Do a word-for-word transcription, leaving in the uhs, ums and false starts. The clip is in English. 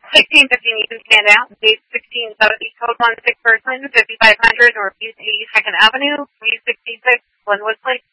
sixteen fifteen Eastern Stand Out, Suite sixteen seventy, Code one six Berkman, fifty-five hundred Northeast eighty-second Avenue, Suite sixty-six, Glenwood Place.